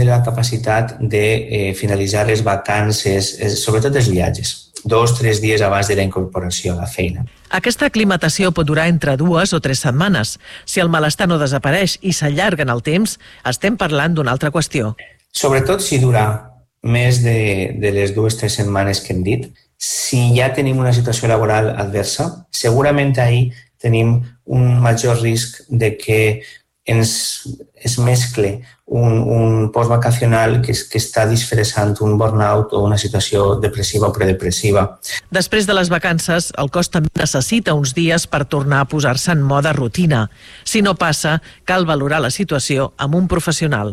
la capacitat de finalitzar les vacances, sobretot els viatges, 2-3 dies abans de la incorporació a la feina. Aquesta aclimatació pot durar entre 2 o 3 setmanes. Si el malestar no desapareix i s'allarga en el temps, estem parlant d'una altra qüestió. Sobretot si dura més de les 2-3 setmanes que hem dit. Si ja tenim una situació laboral adversa, segurament ahir tenim un major risc de que es mescle un postvacacional que està disfressant un burnout o una situació depressiva o predepressiva. Després de les vacances, el cos també necessita uns dies per tornar a posar-se en mode rutina. Si no passa, cal valorar la situació amb un professional.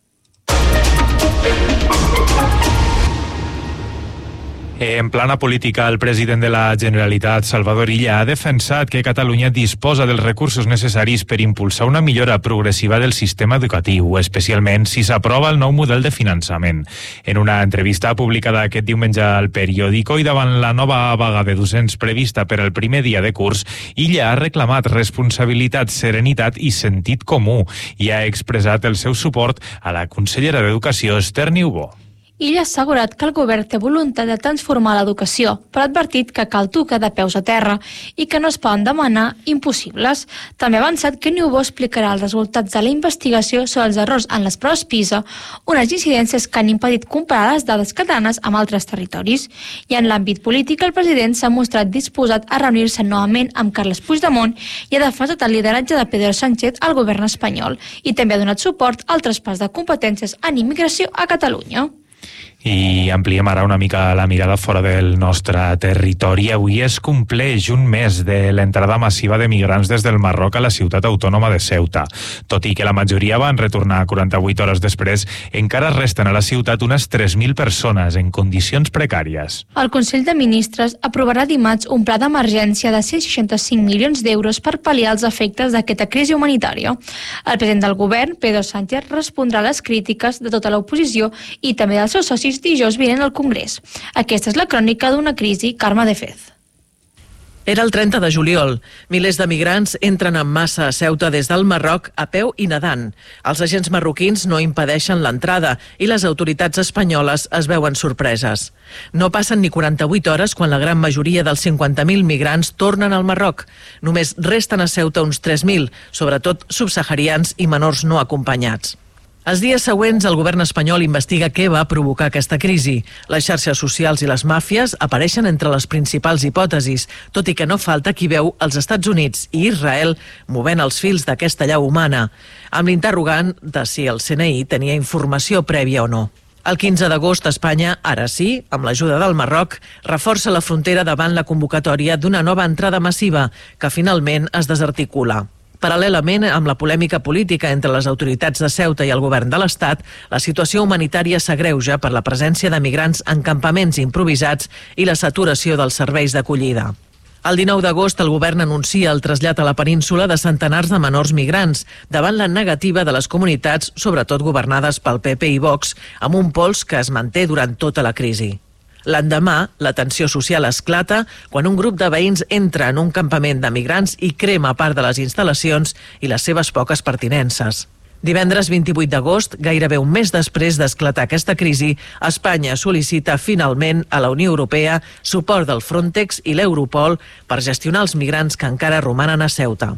En plana política, el president de la Generalitat, Salvador Illa, ha defensat que Catalunya disposa dels recursos necessaris per impulsar una millora progressiva del sistema educatiu, especialment si s'aprova el nou model de finançament. En una entrevista publicada aquest diumenge al Periódico i davant la nova vaga de docents prevista per al primer dia de curs, Illa ha reclamat responsabilitat, serenitat i sentit comú i ha expressat el seu suport a la consellera d'Educació, Esther Niubó. Illa ha assegurat que el govern té voluntat de transformar l'educació, però ha advertit que cal tocar de peus a terra i que no es poden demanar impossibles. També ha avançat que Niubó explicarà els resultats de la investigació sobre els errors en les proves PISA, unes incidències que han impedit comparar les dades catalanes amb altres territoris. I en l'àmbit polític, el president s'ha mostrat disposat a reunir-se novament amb Carles Puigdemont i ha defensat el lideratge de Pedro Sánchez al govern espanyol i també ha donat suport al traspàs de competències en immigració a Catalunya. I ampliem ara una mica la mirada fora del nostre territori. Avui es compleix un mes de l'entrada massiva de migrants des del Marroc a la ciutat autònoma de Ceuta. Tot i que la majoria van retornar 48 hores després, encara resten a la ciutat unes 3.000 persones en condicions precàries. El Consell de Ministres aprovarà dimarts un pla d'emergència de 165 milions d'euros per pal·liar els efectes d'aquesta crisi humanitària. El president del govern, Pedro Sánchez, respondrà a les crítiques de tota l'oposició i també dels seus socis dijous vinent al Congrés. Aquesta és la crònica d'una crisi, Carme de Fez. Era el 30 de juliol. Milers de migrants entren en massa a Ceuta des del Marroc a peu i nedant. Els agents marroquins no impedeixen l'entrada i les autoritats espanyoles es veuen sorpreses. No passen ni 48 hores quan la gran majoria dels 50.000 migrants tornen al Marroc. Només resten a Ceuta uns 3.000, sobretot subsaharians i menors no acompanyats. Els dies següents, el govern espanyol investiga què va provocar aquesta crisi. Les xarxes socials i les màfies apareixen entre les principals hipòtesis, tot i que no falta qui veu els Estats Units i Israel movent els fils d'aquesta llau humana, amb l'interrogant de si el CNI tenia informació prèvia o no. El 15 d'agost, Espanya, ara sí, amb l'ajuda del Marroc, reforça la frontera davant la convocatòria d'una nova entrada massiva, que finalment es desarticula. Paral·lelament, amb la polèmica política entre les autoritats de Ceuta i el govern de l'Estat, la situació humanitària s'agreuja per la presència de migrants en campaments improvisats i la saturació dels serveis d'acollida. El 19 d'agost, el govern anuncia el trasllat a la península de centenars de menors migrants, davant la negativa de les comunitats, sobretot governades pel PP i Vox, amb un pols que es manté durant tota la crisi. L'endemà, la tensió social esclata quan un grup de veïns entra en un campament de migrants i crema part de les instal·lacions i les seves poques pertinences. Divendres 28 d'agost, gairebé un mes després d'esclatar aquesta crisi, Espanya sol·licita finalment a la Unió Europea suport del Frontex i l'Europol per gestionar els migrants que encara romanen a Ceuta.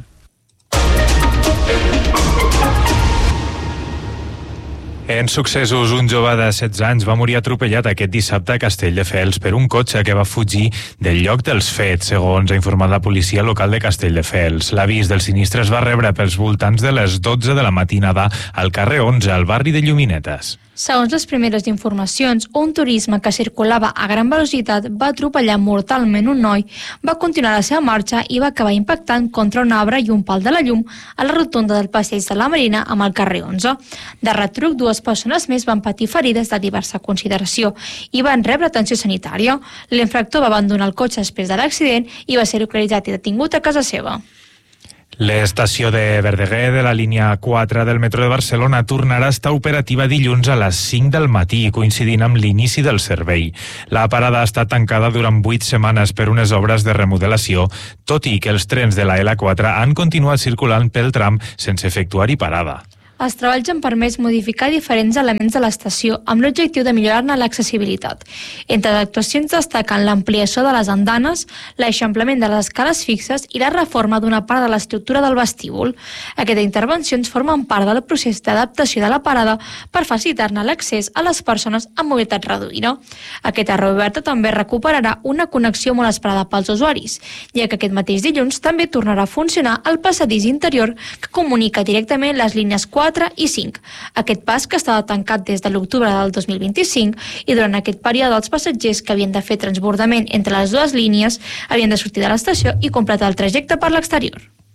En successos, un jove de 16 anys va morir atropellat aquest dissabte a Castelldefels per un cotxe que va fugir del lloc dels fets, segons ha informat la policia local de Castelldefels. L'avís del sinistre es va rebre pels voltants de les 12 de la matinada al carrer 11, al barri de Lluminetes. Segons les primeres informacions, un turisme que circulava a gran velocitat va atropellar mortalment un noi, va continuar la seva marxa i va acabar impactant contra un arbre i un pal de la llum a la rotonda del passeig de la Marina amb el carrer 11. De retruc, 2 persones més van patir ferides de diversa consideració i van rebre atenció sanitària. L'infractor va abandonar el cotxe després de l'accident i va ser localitzat i detingut a casa seva. L'estació de Verdaguer de la línia 4 del metro de Barcelona tornarà a estar operativa dilluns a les 5 del matí, coincidint amb l'inici del servei. La parada ha estat tancada durant 8 setmanes per unes obres de remodelació, tot i que els trens de la L4 han continuat circulant pel tram sense efectuar-hi parada. els treballs han permès modificar diferents elements de l'estació amb l'objectiu de millorar-ne l'accessibilitat. Entre les actuacions destaquen l'ampliació de les andanes, l'eixamplament de les escales fixes i la reforma d'una part de l'estructura del vestíbul. Aquestes intervencions formen part del procés d'adaptació de la parada per facilitar-ne l'accés a les persones amb mobilitat reduïda. Aquesta reoberta també recuperarà una connexió molt esperada pels usuaris, ja que aquest mateix dilluns també tornarà a funcionar el passadís interior que comunica directament les línies 4 i 5. Aquest pas que estava tancat des de l'octubre del 2025 i durant aquest període els passatgers que havien de fer transbordament entre les dues línies havien de sortir de l'estació i completar el trajecte per l'exterior.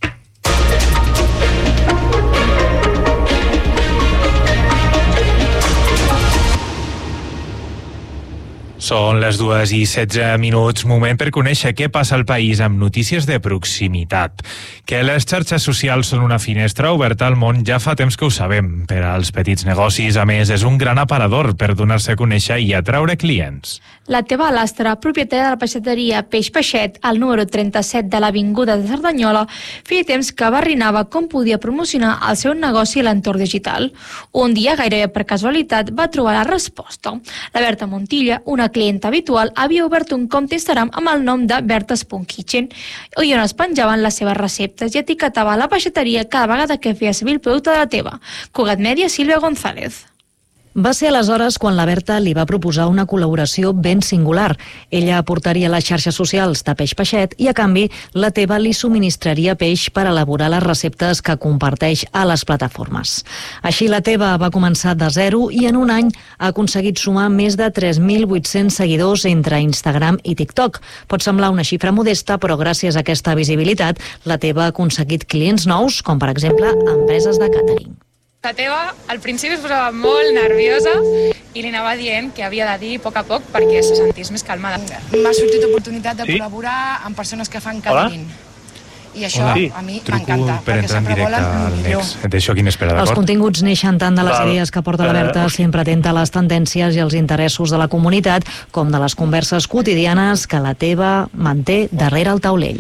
Són les 2:16, moment per conèixer què passa al país amb notícies de proximitat. Que les xarxes socials són una finestra oberta al món ja fa temps que ho sabem. Per als petits negocis, a més, és un gran aparador per donar-se a conèixer i atraure clients. La Teva Lastra, propietària de la peixateria Peix Peixet, al número 37 de l'Avinguda de Cerdanyola, feia temps que barrinava com podia promocionar el seu negoci a l'entorn digital. Un dia, gairebé per casualitat, va trobar la resposta. La Berta Montilla, una clienta habitual, havia obert un compte Instagram amb el nom de Bertas.kitchen i on es penjaven les seves receptes i etiquetava la peixateria cada vegada que feia servir el producte de la Teva. Cugat Mèdia, Sílvia González. Va ser aleshores quan la Berta li va proposar una col·laboració ben singular. Ella aportaria les xarxes socials de Peix Peixet i, a canvi, la Teva li subministraria peix per elaborar les receptes que comparteix a les plataformes. Així, la Teva va començar de zero i en un any ha aconseguit sumar més de 3.800 seguidors entre Instagram i TikTok. Pot semblar una xifra modesta, però gràcies a aquesta visibilitat, la Teva ha aconseguit clients nous, com per exemple empreses de càtering. La Teva al principi es posava molt nerviosa i li anava dient que havia de dir a poc perquè se sentís més calmada. M'ha sortit l'oportunitat de col·laborar amb persones que fan catering. I això a mi m'encanta, perquè sempre volen el millor. Deixo aquí n'espera, d'acord? Els continguts neixen tant de les idees que porta la Berta, sempre atenta a les tendències i els interessos de la comunitat, com de les converses quotidianes que la Teva manté darrere el taulell.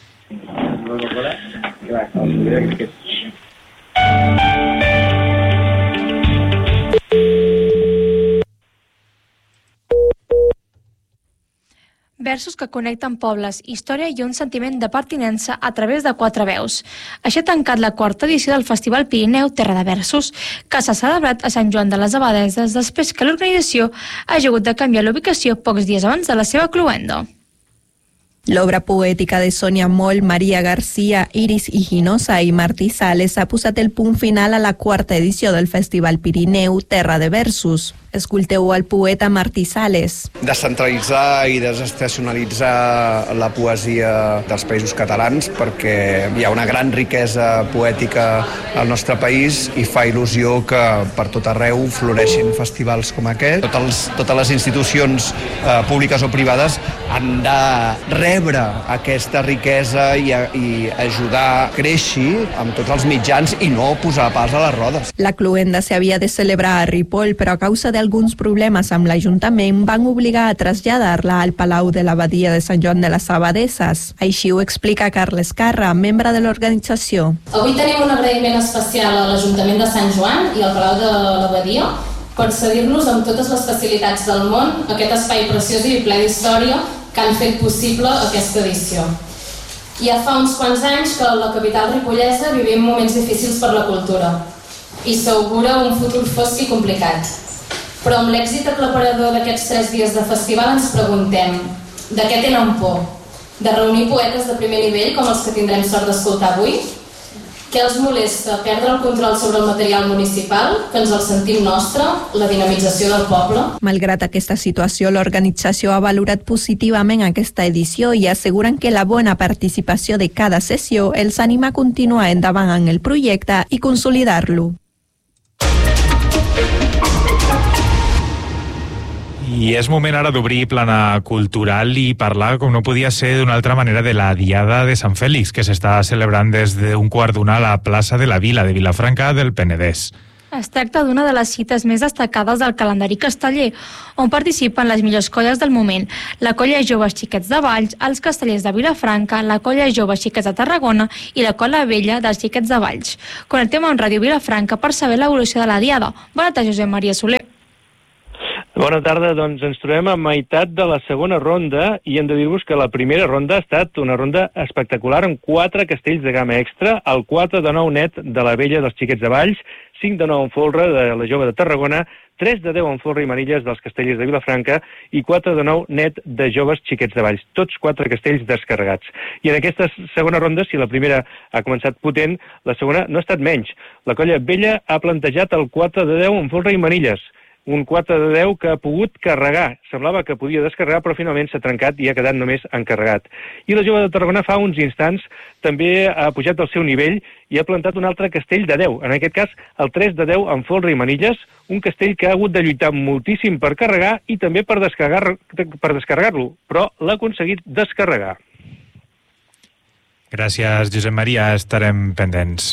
Versos que connecten pobles, història i un sentiment de pertinença a través de 4 veus. Així ha tancat la 4ª edició del Festival Pirineu Terra de Versos, que s'ha celebrat a Sant Joan de les Abadeses després que l'organització ha hagut de canviar l'ubicació pocs dies abans de la seva cloenda. L'obra poètica de Sonia Moll, Maria Garcia, Iris Higinosa i Martí Sales ha posat el punt final a la 4ª edició del Festival Pirineu Terra de Versos. Escolteu el poeta Martí Sales. Descentralitzar i desestacionalitzar la poesia dels països catalans perquè hi ha una gran riquesa poètica al nostre país i fa il·lusió que per tot arreu floreixin festivals com aquest. Totes les institucions públiques o privades han de rebre aquesta riquesa i ajudar a créixer amb tots els mitjans i no posar pals a les rodes. La cloenda s'havia de celebrar a Ripoll, però a causa d'alguns problemes amb l'Ajuntament van obligar a traslladar-la al Palau de l'Abadia de Sant Joan de les Abadeses. Així ho explica Carles Carra, membre de l'organització. Avui tenim un agraïment especial a l'Ajuntament de Sant Joan i al Palau de l'Abadia per cedir-nos amb totes les facilitats del món aquest espai preciós i ple d'història que han fet possible aquesta edició. Ja fa uns quants anys que a la capital ripollesa vivim moments difícils per la cultura i s'augura un futur fosc i complicat. Però amb l'èxit aclaparador d'aquests 3 dies de festival ens preguntem de què tenen por? De reunir poetes de primer nivell com els que tindrem sort d'escoltar avui? Què els molesta? Perdre el control sobre el material municipal, que ens el sentim nostre, la dinamització del poble? Malgrat aquesta situació, l'organització ha valorat positivament aquesta edició i asseguren que la bona participació de cada sessió els anima a continuar endavant en el projecte i consolidar-lo. I és moment ara d'obrir plana cultural i parlar, com no podia ser d'una altra manera, de la Diada de Sant Fèlix, que s'està celebrant des d'un 12:15 a la plaça de la Vila de Vilafranca del Penedès. Es tracta d'una de les cites més destacades del calendari casteller, on participen les millors colles del moment, la colla Joves Xiquets de Valls, els castellers de Vilafranca, la colla Joves Xiquets de Tarragona i la colla vella dels Xiquets de Valls. Connectem amb Ràdio Vilafranca per saber l'evolució de la diada. Bona tarda, Josep Maria Soler. Bona tarda, doncs ens trobem a meitat de la segona ronda i hem de dir-vos que la primera ronda ha estat una ronda espectacular amb 4 castells de gamma extra, el 4 de 9 net de la vella dels Xiquets de Valls, 5 de 9 en folre de la jove de Tarragona, 3 de 10 en folre i manilles dels castellers de Vilafranca i 4 de 9 net de joves Xiquets de Valls. Tots 4 castells descarregats. I en aquesta segona ronda, si la primera ha començat potent, la segona no ha estat menys. La colla vella ha plantejat el 4 de 10 en folre i manilles. Un 4 de 10 que ha pogut carregar. Semblava que podia descarregar, però finalment s'ha trencat i ha quedat només encarregat. I la jove de Tarragona fa uns instants també ha pujat al seu nivell i ha plantat un altre castell de 10. En aquest cas, el 3 de 10 amb folre i manilles, un castell que ha hagut de lluitar moltíssim per carregar i també per descarregar-lo, però l'ha aconseguit descarregar. Gràcies, Josep Maria. Estarem pendents.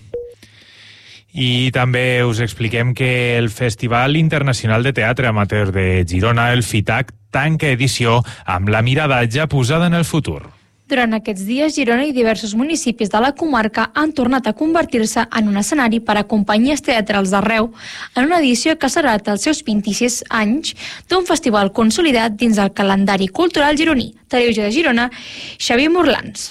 I també us expliquem que el Festival Internacional de Teatre Amateur de Girona, el FITAC, tanca edició amb la mirada ja posada en el futur. Durant aquests dies, Girona i diversos municipis de la comarca han tornat a convertir-se en un escenari per a companyies teatrals d'arreu, en una edició que serà els seus 26 anys d'un festival consolidat dins del calendari cultural gironí. Televisió de Girona, Xavier Morlans.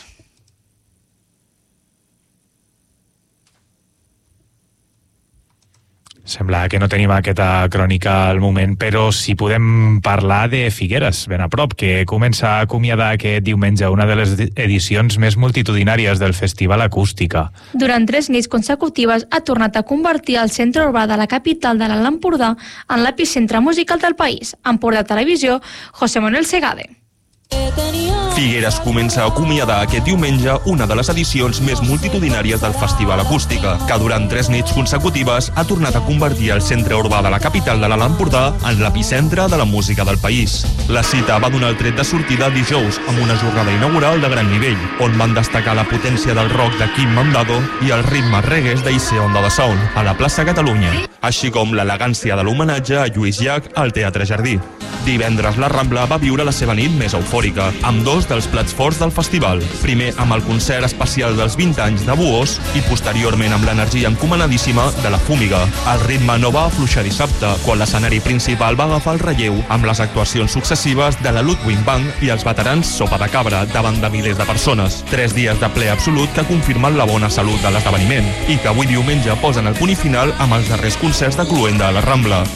Sembla que no tenim aquesta crònica al moment, però si podem parlar de Figueres, ben a prop, que comença a acomiadar aquest diumenge una de les edicions més multitudinàries del Festival Acústica. Durant 3 nits consecutives ha tornat a convertir el centre urbà de la capital de l'Alt Empordà en l'epicentre musical del país. Empordà Televisió, José Manuel Segade. Figueres comença a acomiadar aquest diumenge una de les edicions més multitudinàries del Festival Acústica, que durant 3 nits consecutives ha tornat a convertir el centre urbà de la capital de l'Alt Empordà en l'epicentre de la música del país. La cita va donar el tret de sortida dijous amb una jornada inaugural de gran nivell, on van destacar la potència del rock de Kim Mandado i els ritmes reggaes d'Ice Onda de Sound a la plaça Catalunya, així com l'elegància de l'homenatge a Lluís Llach al Teatre Jardí. Divendres la Rambla va viure la seva nit més eufòrica, amb 2 dels plats forts del festival. Primer amb el concert especial dels 20 anys de Buós i posteriorment amb l'energia encomanadíssima de la Fúmiga. El ritme no va afluixar dissabte, quan l'escenari principal va agafar el relleu amb les actuacions successives de la Ludwig Band i els veterans Sopa de Cabra davant de milers de persones. 3 dies de ple absolut que confirmen la bona salut de l'esdeveniment i que avui diumenge posen el punt i final amb els darrers concerts de Cluenda a la Rambla.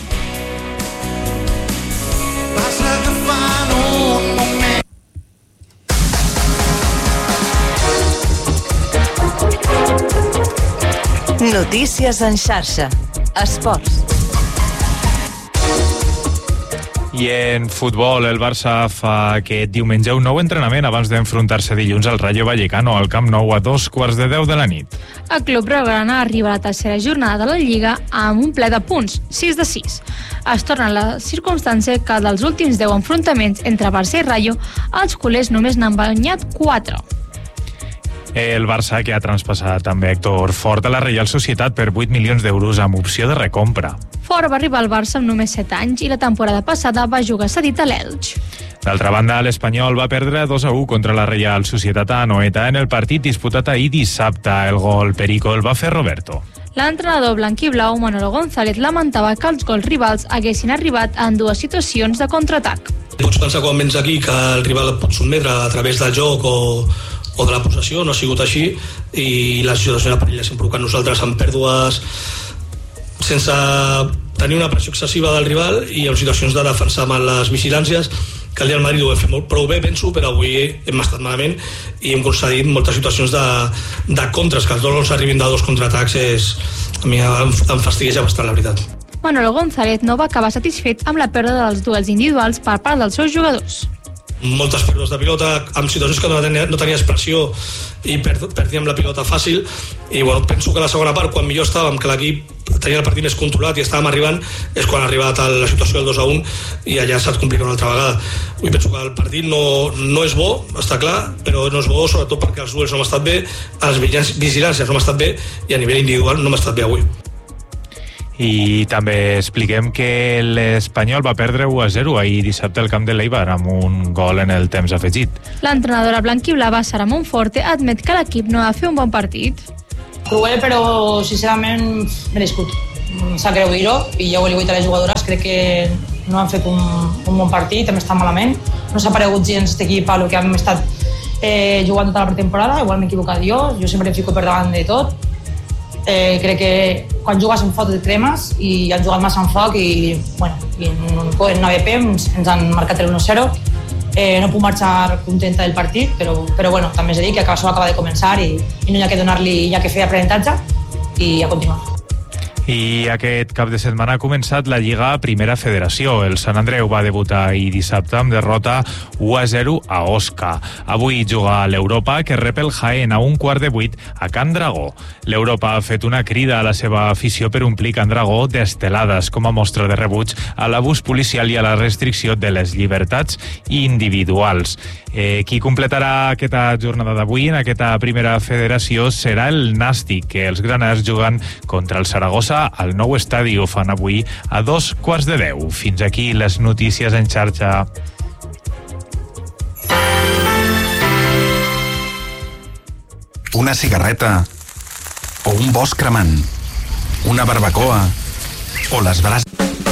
Notícies en xarxa. Esports. I en futbol, el Barça fa aquest diumenge un nou entrenament abans d'enfrontar-se dilluns al Rayo Vallecano al Camp Nou a 2:15 de la nit. El club blaugrana arriba a la tercera jornada de la Lliga amb un ple de punts, 6 de 6. Es torna a la circumstància que dels últims 10 enfrontaments entre Barça i Rayo, els culers només n'han guanyat 4. El Barça, que ha traspassat també Héctor Fort a la Reial Societat per 8 milions d'euros amb opció de recompra. Fort va arribar al Barça amb només 7 anys i la temporada passada va jugar cedit a l'Elx. D'altra banda, l'Espanyol va perdre 2-1 contra la Reial Societat a Anoeta en el partit disputat ahir dissabte. El gol perico el va fer Roberto. L'entrenador blanquiblau, Manolo González, lamentava que els gols rivals haguessin arribat en 2 situacions de contraatac. Pots pensar quan vens aquí que el rival et pot sotmetre a través del joc o de la possessió, no ha sigut així, i la situació de perill s'ha provocat nosaltres amb pèrdues sense tenir una pressió excessiva del rival i en situacions de defensar mal les vigilàncies, que el Real Madrid ho hem fet molt prou bé, penso, però avui hem estat malament i hem concedit moltes situacions de contres, que els gols arribin de 2 contraatacs a mi em fastigueja bastant, la veritat. Manolo González no va acabar satisfet amb la pèrdua dels duels individuals per part dels seus jugadors. Moltes pèrdues de pilota amb situacions que no tenies pressió i perdíem la pilota fàcil i bueno, penso que la segona part, quan millor estàvem, que l'equip tenia el partit més controlat i estàvem arribant, és quan ha arribat la situació del 2-1 i allà s'ha complicat una altra vegada. Avui penso que el partit no és bo, està clar, però no és bo sobretot perquè els duels no han estat bé, les vigilàncies no han estat bé i a nivell individual no han estat bé avui. I també expliquem que l'Espanyol va perdre 1-0 ahir dissabte al camp de l'Eibar amb un gol en el temps afegit. L'entrenadora blanquiblava, Sara Monforte, admet que l'equip no va fer un bon partit. Cruel, però sincerament merescut. Sap greu dir-ho, i ja ho he dit a les jugadores, crec que no han fet un bon partit, hem estat malament. No s'ha paregut gens aquest equip a el que hem estat jugant tota la pretemporada, igual m'he equivocat jo sempre em fico per davant de tot. Crec que quan jugues en foc et cremes i han jugat massa en foc i en ABP ens han marcat el 1-0. No puc marxar contenta del partit, però també és a dir que això acaba de començar i no hi ha que donar-li, hi ha que fer aprenentatge i a continuar. I aquest cap de setmana ha començat la Lliga Primera Federació. El Sant Andreu va debutar ahir dissabte amb derrota 1-0 a Osca. Avui juga a l'Europa, que rep el Jaén a 7:15 a Can Dragó. L'Europa ha fet una crida a la seva afició per omplir Can Dragó d'estelades com a mostra de rebuig a l'abús policial i a la restricció de les llibertats individuals. Qui completarà aquesta jornada d'avui en aquesta Primera Federació serà el Nàstic, que els graners juguen contra el Saragossa al nou estadi. Ho fan avui a 9:15. Fins aquí les notícies en xarxa. Una cigarreta o un bosc cremant, una barbacoa o les brases...